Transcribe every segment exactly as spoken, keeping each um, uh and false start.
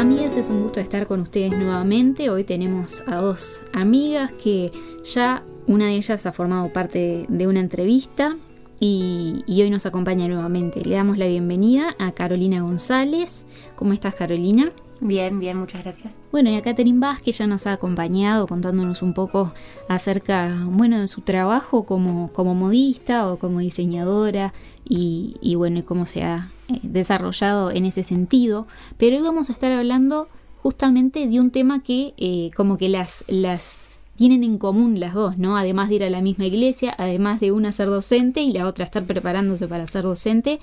amigas, es un gusto estar con ustedes nuevamente. Hoy tenemos a dos amigas que ya una de ellas ha formado parte de una entrevista y, y hoy nos acompaña nuevamente. Le damos la bienvenida a Carolina González. ¿Cómo estás, Carolina? Bien, bien, muchas gracias. Bueno, y a Catherine Vázquez ya nos ha acompañado contándonos un poco acerca, bueno, de su trabajo como, como modista o como diseñadora y, y bueno, y cómo se ha eh, desarrollado en ese sentido. Pero hoy vamos a estar hablando justamente de un tema que eh, como que las, las tienen en común las dos, ¿no? Además de ir a la misma iglesia, además de una ser docente y la otra estar preparándose para ser docente,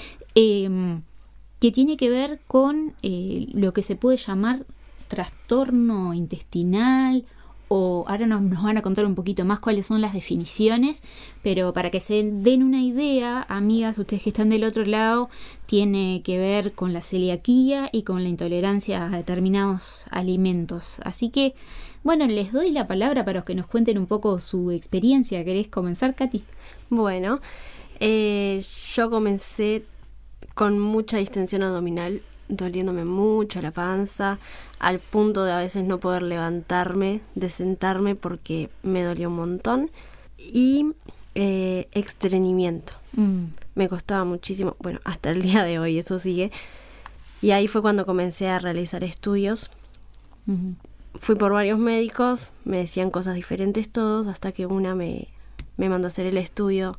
eh, que tiene que ver con eh, lo que se puede llamar trastorno intestinal, o ahora nos, nos van a contar un poquito más cuáles son las definiciones, pero para que se den una idea, amigas, ustedes que están del otro lado, tiene que ver con la celiaquía y con la intolerancia a determinados alimentos. Así que, bueno, les doy la palabra para que nos cuenten un poco su experiencia. ¿Querés comenzar, Katy? Bueno, eh, yo comencé con mucha distensión abdominal, doliéndome mucho la panza, al punto de a veces no poder levantarme, de sentarme porque me dolía un montón, y eh, estreñimiento. Mm. Me costaba muchísimo, bueno, hasta el día de hoy eso sigue, y ahí fue cuando comencé a realizar estudios. Mm-hmm. Fui por varios médicos, me decían cosas diferentes todos, hasta que una me, me mandó a hacer el estudio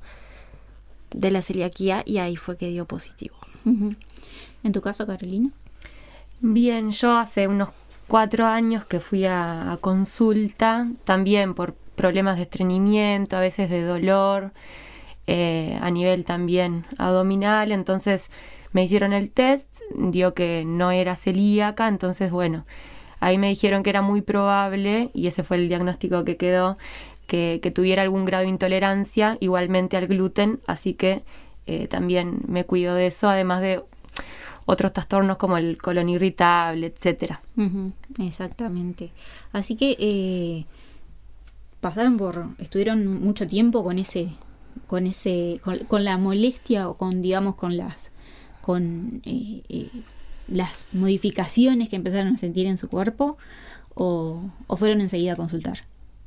de la celiaquía y ahí fue que dio positivo. Uh-huh. ¿En tu caso, Carolina? Bien, yo hace unos cuatro años que fui a, a consulta, también por problemas de estreñimiento, a veces de dolor, eh, a nivel también abdominal. Entonces me hicieron el test, dio que no era celíaca, entonces bueno, ahí me dijeron que era muy probable, y ese fue el diagnóstico que quedó, que, que tuviera algún grado de intolerancia, igualmente al gluten, así que eh, también me cuido de eso, además de otros trastornos como el colon irritable, etcétera. Uh-huh, exactamente. Así que eh, pasaron por, estuvieron mucho tiempo con ese, con ese, con, con la molestia o con, digamos, con las, con eh, eh, las modificaciones que empezaron a sentir en su cuerpo, o, o fueron enseguida a consultar.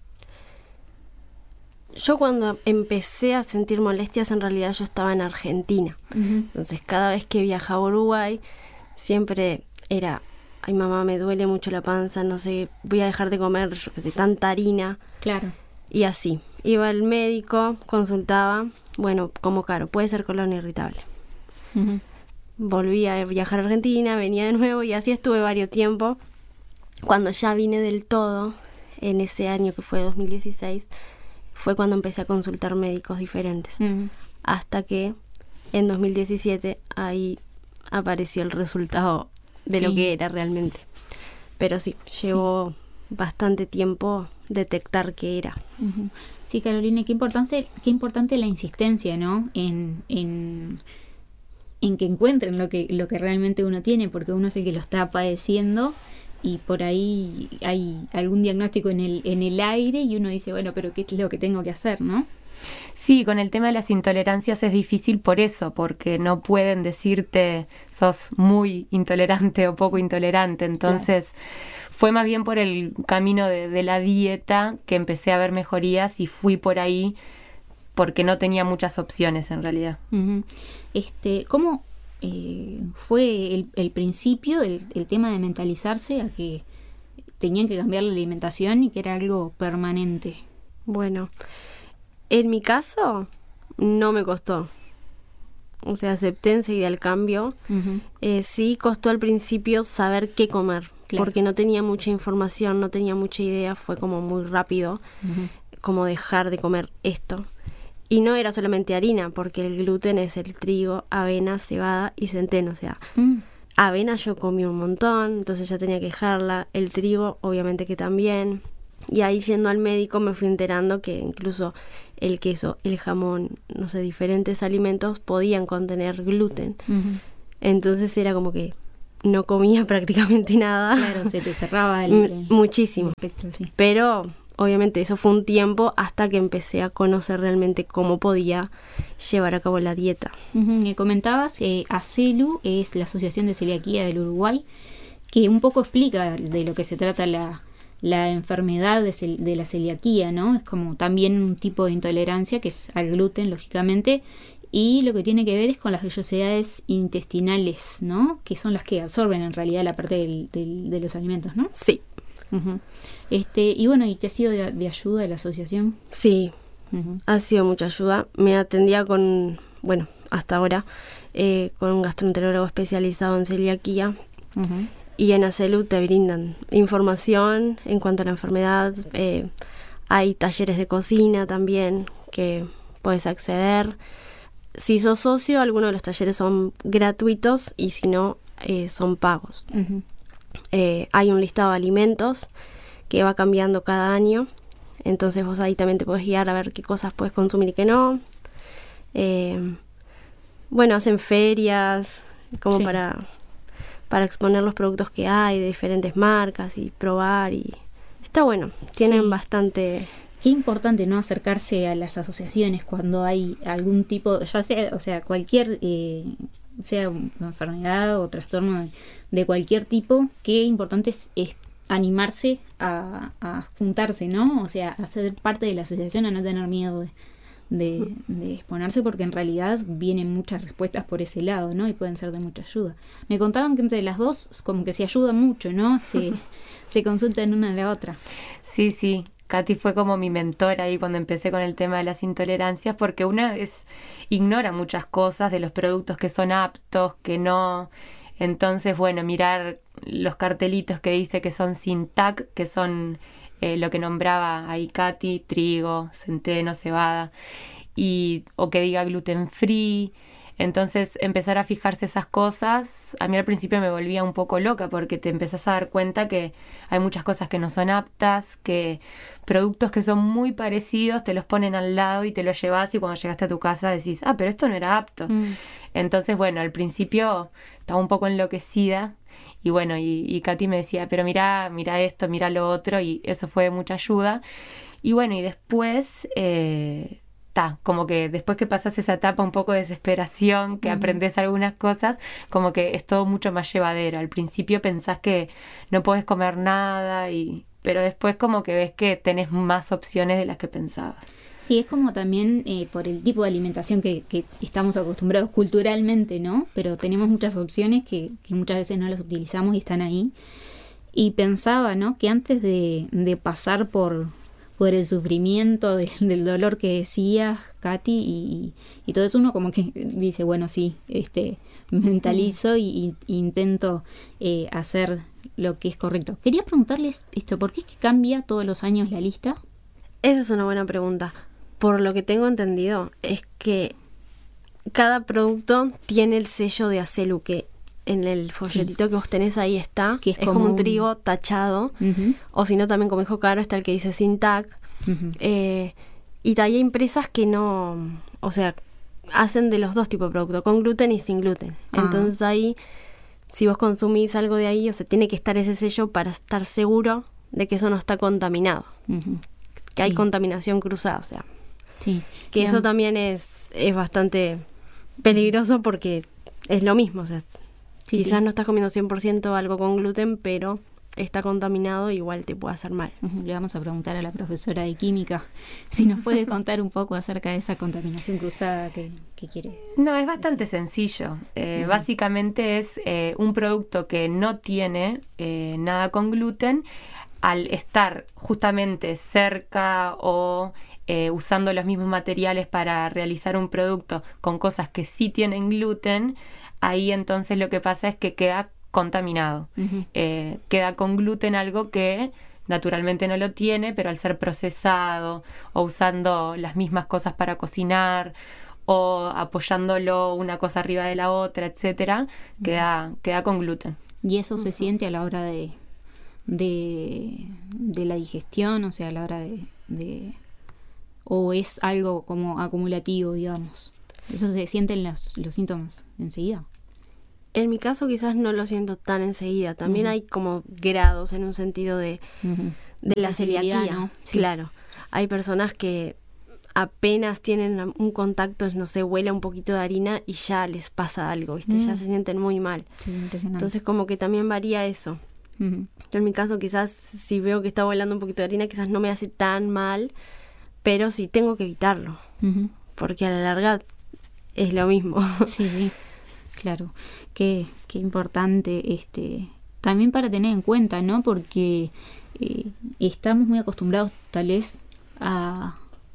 Yo cuando empecé a sentir molestias, en realidad yo estaba en Argentina. Uh-huh. Entonces cada vez que viajaba a Uruguay, siempre era, ay mamá, me duele mucho la panza, no sé, voy a dejar de comer de tanta harina. Claro. Y así, iba al médico, consultaba, bueno, como claro, puede ser colon irritable. Uh-huh. Volví a viajar a Argentina, venía de nuevo y así estuve varios tiempos. Cuando ya vine del todo, en ese año que fue dos mil dieciséis, fue cuando empecé a consultar médicos diferentes. Uh-huh. Hasta que en dos mil diecisiete ahí apareció el resultado de sí. lo que era realmente. Pero sí, llevó sí. bastante tiempo detectar qué era. Uh-huh. Sí, Carolina, qué importante, qué importante la insistencia, ¿no? En, en, en que encuentren lo que, lo que realmente uno tiene, porque uno es el que lo está padeciendo. Y por ahí hay algún diagnóstico en el en el aire y uno dice, bueno, pero ¿qué es lo que tengo que hacer, no? Sí, con el tema de las intolerancias es difícil por eso, porque no pueden decirte sos muy intolerante o poco intolerante. Entonces, claro, fue más bien por el camino de, de la dieta que empecé a ver mejorías y fui por ahí porque no tenía muchas opciones en realidad. Uh-huh. Este, ¿cómo Eh, fue el, el principio, el, el tema de mentalizarse a que tenían que cambiar la alimentación y que era algo permanente? Bueno, en mi caso no me costó. O sea, acepté enseguida el cambio. Uh-huh. Eh, sí costó al principio saber qué comer, claro, porque no tenía mucha información, no tenía mucha idea, fue como muy rápido, uh-huh, como dejar de comer esto. Y no era solamente harina, porque el gluten es el trigo, avena, cebada y centeno. O sea, mm. avena yo comí un montón, entonces ya tenía que dejarla. El trigo, obviamente que también. Y ahí yendo al médico me fui enterando que incluso el queso, el jamón, no sé, diferentes alimentos podían contener gluten. Uh-huh. Entonces era como que no comía prácticamente nada. Claro, se te cerraba el... el muchísimo. El espectro, sí. Pero obviamente eso fue un tiempo hasta que empecé a conocer realmente cómo podía llevar a cabo la dieta. Uh-huh. Y comentabas que ACELU es la Asociación de Celiaquía del Uruguay, que un poco explica de lo que se trata la, la enfermedad de, cel, de la celiaquía, ¿no? Es como también un tipo de intolerancia que es al gluten, lógicamente, y lo que tiene que ver es con las vellosidades intestinales, ¿no? Que son las que absorben en realidad la parte del, del, de los alimentos, ¿no? Sí. Uh-huh. Este, y bueno, ¿y te ha sido de, de ayuda la asociación? Sí, uh-huh. Ha sido mucha ayuda. Me atendía con, bueno, hasta ahora, eh, con un gastroenterólogo especializado en celiaquía. Uh-huh. Y en Acelud te brindan información en cuanto a la enfermedad. Eh, hay talleres de cocina también que puedes acceder. Si sos socio, algunos de los talleres son gratuitos y si no, eh, son pagos. Uh-huh. Eh, hay un listado de alimentos que va cambiando cada año. Entonces vos ahí también te podés guiar a ver qué cosas puedes consumir y qué no. Eh, bueno, hacen ferias como sí. para... para exponer los productos que hay de diferentes marcas y probar, y está bueno, tienen sí. bastante... Qué importante, ¿no? Acercarse a las asociaciones cuando hay algún tipo, ya sea, o sea, cualquier, eh, sea una enfermedad o trastorno de, de cualquier tipo, qué importante es, es animarse a, a juntarse, ¿no? O sea, a ser parte de la asociación, a no tener miedo de... De, de exponerse, porque en realidad vienen muchas respuestas por ese lado, ¿no? Y pueden ser de mucha ayuda. Me contaban que entre las dos como que se ayudan mucho, ¿no? Se, se consultan una a la otra. Sí, sí. Katy fue como mi mentora ahí cuando empecé con el tema de las intolerancias, porque una es ignora muchas cosas de los productos que son aptos, que no. Entonces, bueno, mirar los cartelitos que dice que son sin T A C, que son... Eh, lo que nombraba ahí Katy, trigo, centeno, cebada, y, o que diga gluten free. Entonces empezar a fijarse esas cosas, a mí al principio me volvía un poco loca porque te empezás a dar cuenta que hay muchas cosas que no son aptas, que productos que son muy parecidos te los ponen al lado y te los llevas y cuando llegaste a tu casa decís, ah, pero esto no era apto. Mm. Entonces, bueno, al principio estaba un poco enloquecida. Y bueno, y, y Katy me decía, pero mira, mira esto, mira lo otro, y eso fue de mucha ayuda. Y bueno, y después, eh, ta, como que después que pasas esa etapa un poco de desesperación, que uh-huh. aprendes algunas cosas, como que es todo mucho más llevadero. Al principio pensás que no podés comer nada, y pero después como que ves que tenés más opciones de las que pensabas. Sí, es como también eh, por el tipo de alimentación que, que estamos acostumbrados culturalmente, ¿no? Pero tenemos muchas opciones que, que muchas veces no las utilizamos y están ahí. Y pensaba, ¿no? Que antes de, de pasar por, por el sufrimiento de, del dolor que decías, Katy, y, y todo eso, uno como que dice, bueno, sí, este, me mentalizo y, y, y intento eh, hacer lo que es correcto. Quería preguntarles esto, ¿por qué es que cambia todos los años la lista? Esa es una buena pregunta. Por lo que tengo entendido, es que cada producto tiene el sello de Acelud, que en el folletito sí. que vos tenés ahí está, que es, es como, como un trigo tachado, uh-huh. o si no también, como dijo Caro, está el que dice sin T A C, uh-huh. eh, y hay empresas que no, o sea, hacen de los dos tipos de productos, con gluten y sin gluten. Ah. Entonces ahí, si vos consumís algo de ahí, o sea, tiene que estar ese sello para estar seguro de que eso no está contaminado, uh-huh. que sí. hay contaminación cruzada, o sea. Sí, que yeah. eso también es, es bastante peligroso porque es lo mismo, o sea, sí, quizás sí. no estás comiendo cien por ciento algo con gluten, pero está contaminado, igual te puede hacer mal. Uh-huh. Le vamos a preguntar a la profesora de química si nos puede contar un poco acerca de esa contaminación cruzada que, que quiere. No, es bastante decir. sencillo. Eh, uh-huh. Básicamente es eh, un producto que no tiene eh, nada con gluten, al estar justamente cerca o Eh, usando los mismos materiales para realizar un producto con cosas que sí tienen gluten, ahí entonces lo que pasa es que queda contaminado. Uh-huh. Eh, queda con gluten algo que naturalmente no lo tiene, pero al ser procesado o usando las mismas cosas para cocinar o apoyándolo una cosa arriba de la otra, etcétera, uh-huh. queda, queda con gluten. ¿Y eso uh-huh. se siente a la hora de, de, de la digestión, o sea, a la hora de... de... ¿O es algo como acumulativo, digamos? ¿Eso se sienten los, los síntomas enseguida? En mi caso quizás no lo siento tan enseguida. También uh-huh. hay como grados en un sentido de, uh-huh. de, de la celiaquía, ¿no? Sí. Claro. Hay personas que apenas tienen un contacto, no sé, huele un poquito de harina y ya les pasa algo, ¿viste? Mm. Ya se sienten muy mal. Sí, impresionante. Entonces como que también varía eso. Uh-huh. Yo en mi caso quizás si veo que está volando un poquito de harina, quizás no me hace tan mal, pero sí tengo que evitarlo. Uh-huh. Porque a la larga es lo mismo. Sí, sí, claro. Qué, qué importante este también para tener en cuenta, ¿no? Porque eh, estamos muy acostumbrados tal vez a,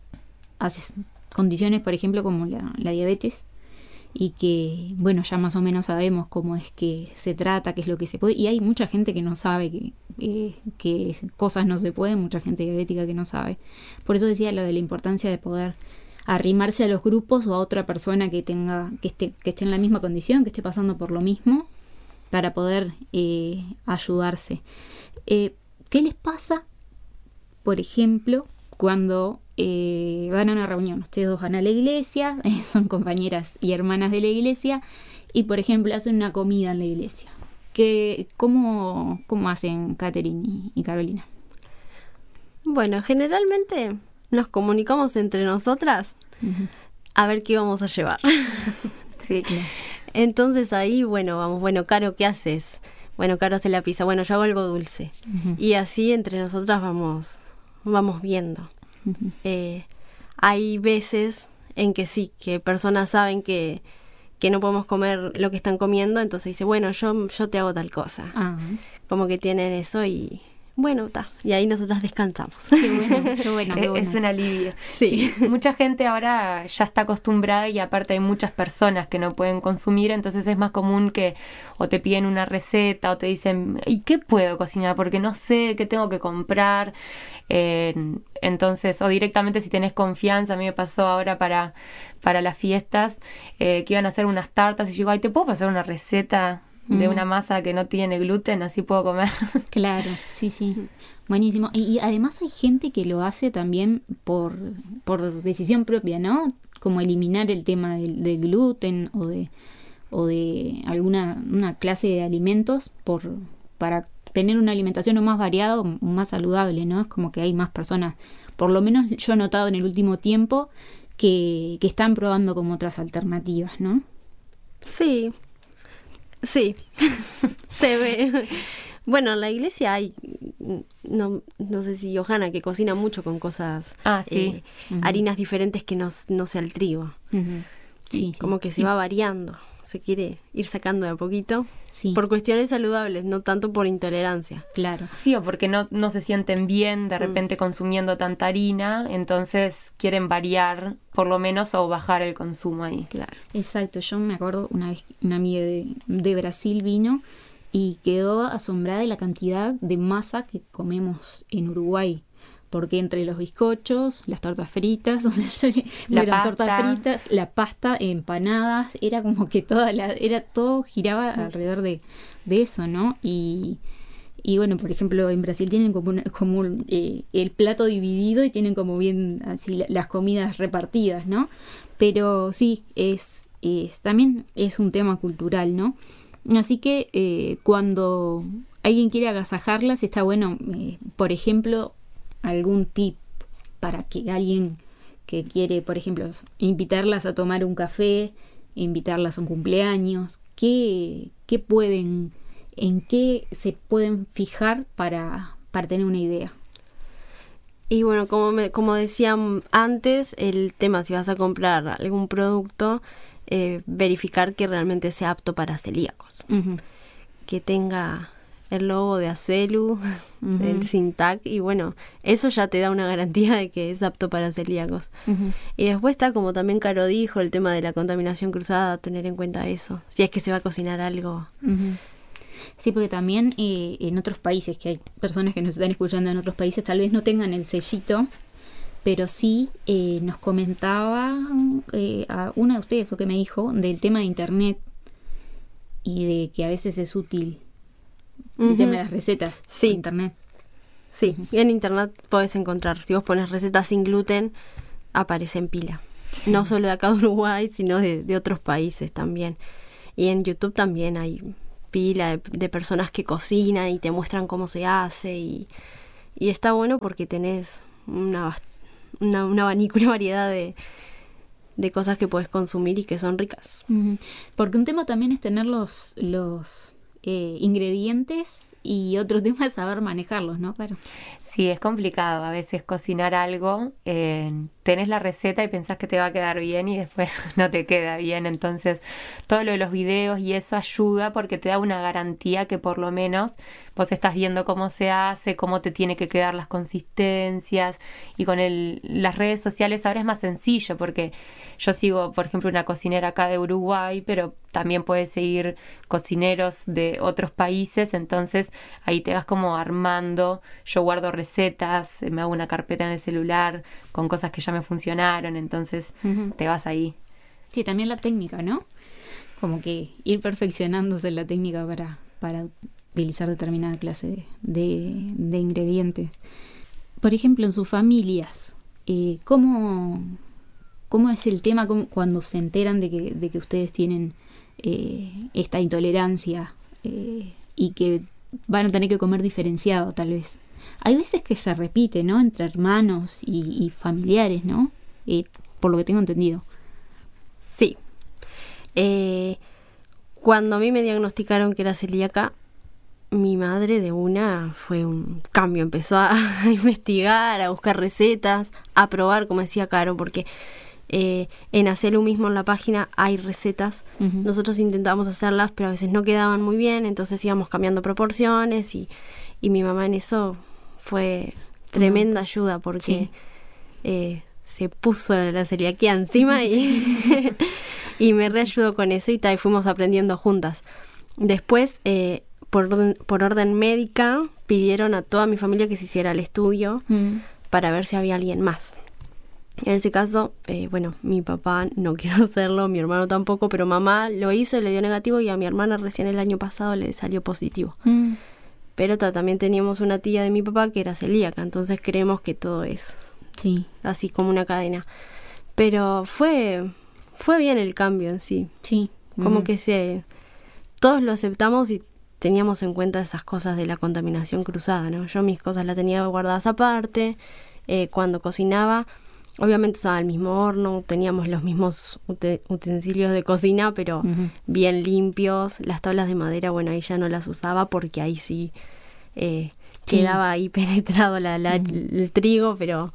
a condiciones, por ejemplo, como la, la diabetes, y que, bueno, ya más o menos sabemos cómo es que se trata, qué es lo que se puede, y hay mucha gente que no sabe que, eh, que cosas no se pueden, mucha gente diabética que no sabe. Por eso decía lo de la importancia de poder arrimarse a los grupos o a otra persona que tenga, que esté, que esté en la misma condición, que esté pasando por lo mismo, para poder eh, ayudarse. Eh, ¿Qué les pasa, por ejemplo, cuando eh, van a una reunión? Ustedes dos van a la iglesia, eh, son compañeras y hermanas de la iglesia, y por ejemplo hacen una comida en la iglesia. ¿Qué, cómo, ¿Cómo hacen Catherine y, y Carolina? Bueno, generalmente nos comunicamos entre nosotras uh-huh. a ver qué vamos a llevar. Sí, claro. Entonces ahí, bueno, vamos, bueno, Caro, ¿qué haces? Bueno, Caro hace la pizza, bueno, yo hago algo dulce. Uh-huh. Y así entre nosotras vamos, vamos viendo. Uh-huh. Eh, hay veces en que sí, que personas saben que, que no podemos comer lo que están comiendo, entonces dice, bueno, yo, yo te hago tal cosa. Uh-huh. Como que tienen eso y... Bueno, está. Y ahí nosotras descansamos. Qué bueno, qué bueno, qué bueno. Es un alivio. Sí. sí. Mucha gente ahora ya está acostumbrada y aparte hay muchas personas que no pueden consumir, entonces es más común que o te piden una receta o te dicen, ¿y qué puedo cocinar? Porque no sé qué tengo que comprar. Eh, entonces, o directamente si tenés confianza, a mí me pasó ahora para, para las fiestas, eh, que iban a hacer unas tartas y yo digo, ay, ¿te puedo pasar una receta de una masa que no tiene gluten, así puedo comer? Claro, sí, sí, buenísimo. Y, y además hay gente que lo hace también por, por decisión propia, ¿no? Como eliminar el tema del, del gluten o de o de alguna una clase de alimentos por para tener una alimentación o más variada o más saludable, ¿no? Es como que hay más personas, por lo menos yo he notado en el último tiempo, que, que están probando como otras alternativas, ¿no? Sí. Sí, se ve. Bueno, en la iglesia hay, no, no sé si Johanna, que cocina mucho con cosas, ah, sí. eh, uh-huh. harinas diferentes que no, no sea el trigo. Uh-huh. Sí, sí. Como que se sí. va variando, se quiere ir sacando de a poquito. Sí. Por cuestiones saludables, no tanto por intolerancia. Claro. Sí, o porque no, no se sienten bien de repente mm. consumiendo tanta harina, entonces quieren variar por lo menos o bajar el consumo ahí. Claro. Exacto, yo me acuerdo una vez una amiga de, de Brasil vino y quedó asombrada de la cantidad de masa que comemos en Uruguay. Porque entre los bizcochos, las tortas fritas, o sea, fueron tortas fritas, la pasta, empanadas, era como que toda la, era todo giraba alrededor de, de eso, ¿no? Y, y bueno, por ejemplo, en Brasil tienen como, una, como un, eh, el plato dividido y tienen como bien así la, las comidas repartidas, ¿no? Pero sí, es, es también es un tema cultural, ¿no? Así que eh, cuando alguien quiere agasajarlas, está bueno, eh, por ejemplo, algún tip para que alguien que quiere, por ejemplo, invitarlas a tomar un café, invitarlas a un cumpleaños, ¿qué, qué pueden, en qué se pueden fijar para, para tener una idea? Y bueno, como, me, como decía antes, el tema, si vas a comprar algún producto, eh, verificar que realmente sea apto para celíacos. Uh-huh. Que tenga el logo de Acelu, uh-huh. el Sintac, y bueno, eso ya te da una garantía de que es apto para celíacos. Uh-huh. Y después está, como también Caro dijo, el tema de la contaminación cruzada, tener en cuenta eso, si es que se va a cocinar algo. Uh-huh. Sí, porque también eh, en otros países, que hay personas que nos están escuchando en otros países, tal vez no tengan el sellito, pero sí eh, nos comentaba, eh, a una de ustedes fue que me dijo, del tema de internet y de que a veces es útil. Uh-huh. El tema de las recetas sí. en internet. Sí, y en internet podés encontrar, si vos pones recetas sin gluten, aparece en pila. No solo de acá de Uruguay, sino de, de otros países también. Y en YouTube también hay pila de, de personas que cocinan y te muestran cómo se hace. Y, y está bueno porque tenés una una, un abanico, una variedad de, de cosas que puedes consumir y que son ricas. Uh-huh. Porque un tema también es tener los, los eh, ingredientes y otro tema es saber manejarlos, ¿no? Claro. Sí, es complicado a veces cocinar algo, eh, tenés la receta y pensás que te va a quedar bien y después no te queda bien, entonces todo lo de los videos y eso ayuda porque te da una garantía que por lo menos vos estás viendo cómo se hace, cómo te tiene que quedar las consistencias, y con el, las redes sociales ahora es más sencillo porque yo sigo, por ejemplo, una cocinera acá de Uruguay, pero también puedes seguir cocineros de otros países, entonces ahí te vas como armando. Yo guardo recetas, me hago una carpeta en el celular con cosas que ya me funcionaron, entonces uh-huh. te vas ahí. Sí, también la técnica, ¿no? Como que ir perfeccionándose la técnica para, para utilizar determinada clase de, de ingredientes. Por ejemplo, en sus familias, eh, ¿cómo, ¿cómo es el tema cómo, cuando se enteran de que, de que ustedes tienen eh, esta intolerancia eh, y que van a tener que comer diferenciado tal vez? Hay veces que se repite, ¿no? Entre hermanos y, y familiares, ¿no? Eh, por lo que tengo entendido. Sí. Eh, cuando a mí me diagnosticaron que era celíaca, mi madre de una fue un cambio. Empezó a, a investigar, a buscar recetas, a probar, como decía Caro, porque eh, en Hacelu mismo en la página hay recetas. Uh-huh. Nosotros intentamos hacerlas, pero a veces no quedaban muy bien, entonces íbamos cambiando proporciones y, y mi mamá en eso fue tremenda uh-huh. ayuda porque sí. eh, se puso la celiaquía encima y, y me reayudó con eso y, ta, y fuimos aprendiendo juntas. Después, eh, por, orden, por orden médica, pidieron a toda mi familia que se hiciera el estudio uh-huh. para ver si había alguien más. En ese caso, eh, bueno, mi papá no quiso hacerlo, mi hermano tampoco, pero mamá lo hizo y le dio negativo y a mi hermana recién el año pasado le salió positivo. Uh-huh. Pero ta, también teníamos una tía de mi papá que era celíaca, entonces creemos que todo es sí. así como una cadena. Pero fue fue bien el cambio en sí. Sí. Como uh-huh. que se todos lo aceptamos y teníamos en cuenta esas cosas de la contaminación cruzada, ¿no? Yo mis cosas las tenía guardadas aparte, eh, cuando cocinaba, obviamente usaba el mismo horno, teníamos los mismos ute- utensilios de cocina, pero uh-huh. bien limpios. Las tablas de madera, bueno, ahí ya no las usaba porque ahí sí, eh, sí. quedaba ahí penetrado la, la, uh-huh. el trigo, pero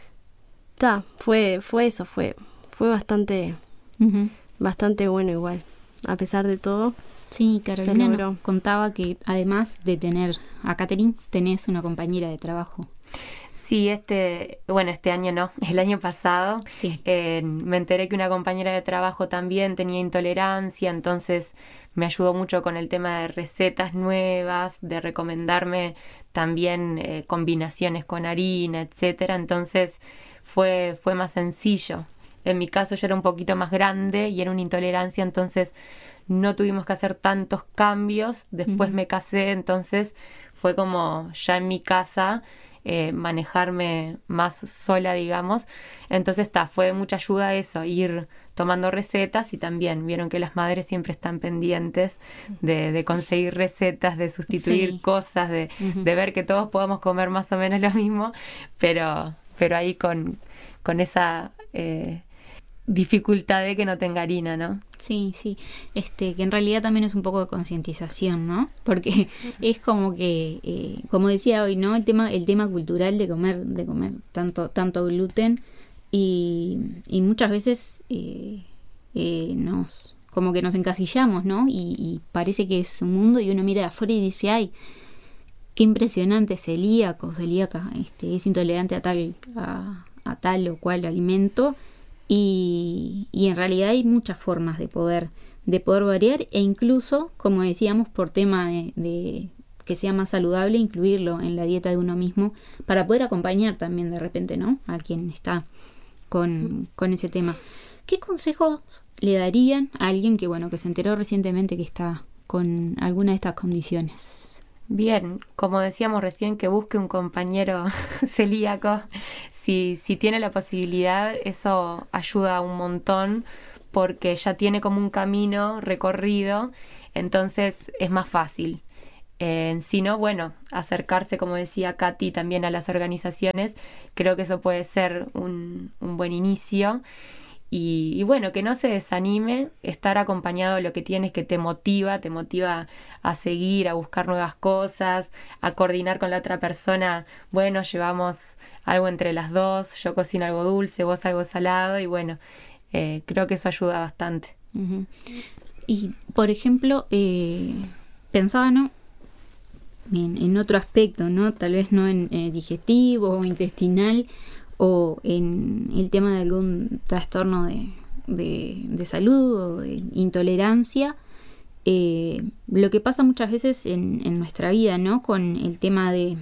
ta, fue, fue eso, fue, fue bastante, uh-huh. bastante bueno igual, a pesar de todo. Sí, Carolina nos contaba que además de tener a Catherine, tenés una compañera de trabajo. Sí, este, bueno, este año no, el año pasado sí. eh, me enteré que una compañera de trabajo también tenía intolerancia, entonces me ayudó mucho con el tema de recetas nuevas, de recomendarme también eh, combinaciones con harina, etcétera. Entonces fue, fue más sencillo. En mi caso yo era un poquito más grande y era una intolerancia, entonces no tuvimos que hacer tantos cambios. Después uh-huh. me casé, entonces fue como ya en mi casa eh, manejarme más sola, digamos. Entonces está, fue de mucha ayuda eso, ir tomando recetas, y también vieron que las madres siempre están pendientes de, de conseguir recetas, de sustituir sí. cosas, de, uh-huh. de ver que todos podamos comer más o menos lo mismo, pero, pero ahí con, con esa... Eh, dificultad de que no tenga harina, ¿no? Sí, sí. Este, que en realidad también es un poco de concientización, ¿no? Porque es como que, eh, como decía hoy, ¿no? El tema, el tema cultural de comer, de comer tanto, tanto gluten y, y muchas veces eh, eh, nos, como que nos encasillamos, ¿no? Y, y parece que es un mundo y uno mira de afuera y dice, ay, qué impresionante, celíaco, celíaca, este, es intolerante a tal, a, a tal o cual alimento. Y, y en realidad hay muchas formas de poder de poder variar e incluso, como decíamos, por tema de, de que sea más saludable, incluirlo en la dieta de uno mismo para poder acompañar también de repente, ¿no? A quien está con, con ese tema. ¿Qué consejos le darían a alguien que, bueno, que se enteró recientemente que está con alguna de estas condiciones? Bien, como decíamos recién, que busque un compañero celíaco. Si, si tiene la posibilidad, eso ayuda un montón porque ya tiene como un camino recorrido, entonces es más fácil. Eh, sino, bueno, acercarse, como decía Katy, también a las organizaciones. Creo que eso puede ser un, un buen inicio. Y, y bueno, que no se desanime, estar acompañado de lo que tienes que te motiva, te motiva a seguir, a buscar nuevas cosas, a coordinar con la otra persona. Bueno, llevamos algo entre las dos, yo cocino algo dulce, vos algo salado, y bueno, eh, creo que eso ayuda bastante. Uh-huh. Y, por ejemplo, eh, pensaba, ¿no? En, en otro aspecto, ¿no? Tal vez no en eh, digestivo o intestinal, o en el tema de algún trastorno de, de, de salud o de intolerancia. Eh, lo que pasa muchas veces en, en nuestra vida, ¿no? Con el tema de,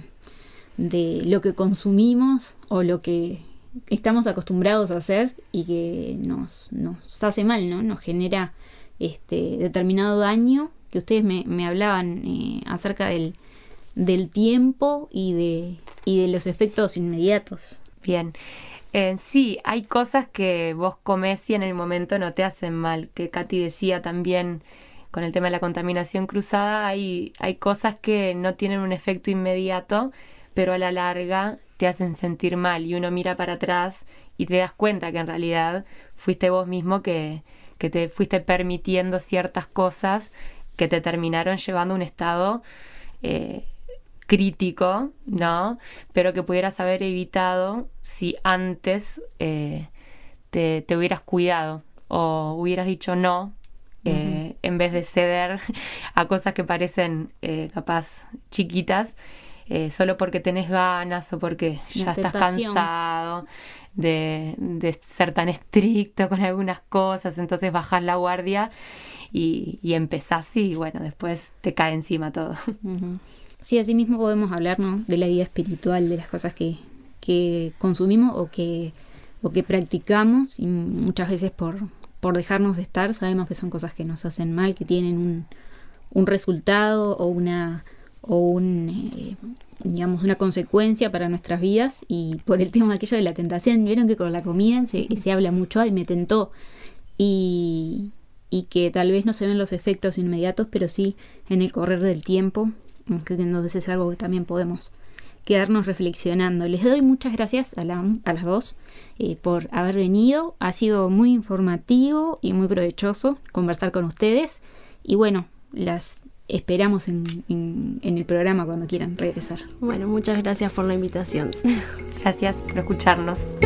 de lo que consumimos o lo que estamos acostumbrados a hacer y que nos, nos hace mal, ¿no? Nos genera este determinado daño, que ustedes me, me hablaban eh, acerca del del tiempo y de, y de los efectos inmediatos. Bien, eh, sí, hay cosas que vos comés y en el momento no te hacen mal, que Katy decía también con el tema de la contaminación cruzada, hay, hay cosas que no tienen un efecto inmediato, pero a la larga te hacen sentir mal, y uno mira para atrás y te das cuenta que en realidad fuiste vos mismo que, que te fuiste permitiendo ciertas cosas que te terminaron llevando a un estado eh, crítico, ¿no? Pero que pudieras haber evitado si antes eh, te, te hubieras cuidado o hubieras dicho no, eh, uh-huh. en vez de ceder a cosas que parecen eh, capaz chiquitas, eh, solo porque tenés ganas o porque ya estás cansado de, de ser tan estricto con algunas cosas, entonces bajás la guardia y, y empezás y bueno, después te cae encima todo. Uh-huh. Sí, así mismo podemos hablar, ¿no? De la vida espiritual, de las cosas que, que consumimos o que, o que practicamos, y muchas veces por, por dejarnos de estar sabemos que son cosas que nos hacen mal, que tienen un, un resultado o una o un eh, digamos una consecuencia para nuestras vidas. Y por el tema aquello de la tentación, vieron que con la comida se, se habla mucho, ay, me tentó, y, y que tal vez no se ven los efectos inmediatos, pero sí en el correr del tiempo. Que entonces es algo que también podemos quedarnos reflexionando. Les doy muchas gracias a, la, a las dos eh, por haber venido. Ha sido muy informativo y muy provechoso conversar con ustedes. Y bueno, las esperamos en, en, en el programa cuando quieran regresar. Bueno, muchas gracias por la invitación. Gracias por escucharnos.